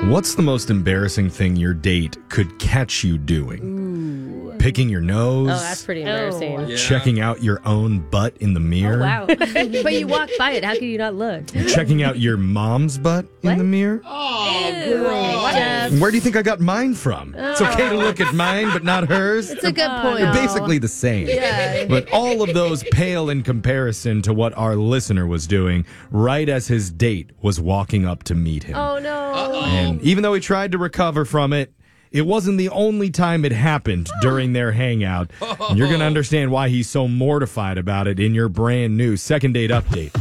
What's the most embarrassing thing your date could catch you doing? Picking your nose? Oh, that's pretty embarrassing. Yeah. Checking out your own butt in the mirror? Wow. But you walked by it. How could you not look? Checking out your mom's butt in the mirror? Where do you think I got mine from? It's okay to look at mine, but not hers. It's a good point. They're basically the same. Yeah. But all of those pale in comparison to what our listener was doing right as his date was walking up to meet him. Oh, no. And even though he tried to recover from it, it wasn't the only time it happened during their hangout. And you're going to understand why he's so mortified about it in your brand new second date update.